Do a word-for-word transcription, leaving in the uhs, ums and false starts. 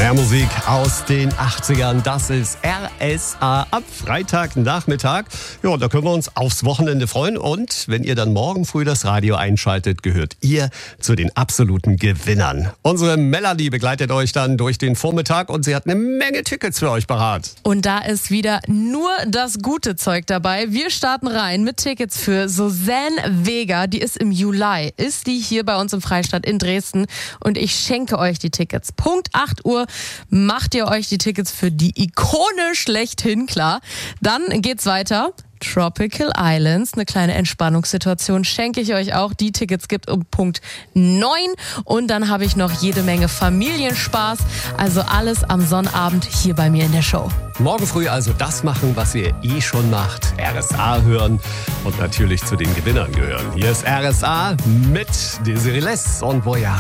Mehr Musik aus den achtzigern, das ist R S A ab Freitagnachmittag. Ja, da können wir uns aufs Wochenende freuen. Und wenn ihr dann morgen früh das Radio einschaltet, gehört ihr zu den absoluten Gewinnern. Unsere Melanie begleitet euch dann durch den Vormittag und sie hat eine Menge Tickets für euch parat. Und da ist wieder nur das gute Zeug dabei. Wir starten rein mit Tickets für Susanne Vega. Die ist im Juli, ist die hier bei uns im Freistadt in Dresden. Und ich schenke euch die Tickets. Punkt acht Uhr macht ihr euch die Tickets für die Ikone schlechthin klar. Dann geht's weiter. Tropical Islands, eine kleine Entspannungssituation, schenke ich euch auch. Die Tickets gibt um Punkt neun. Und dann habe ich noch jede Menge Familienspaß. Also alles am Sonnabend hier bei mir in der Show. Morgen früh also das machen, was ihr eh schon macht. R S A hören und natürlich zu den Gewinnern gehören. Hier ist R S A mit Desiree Les und Voyage.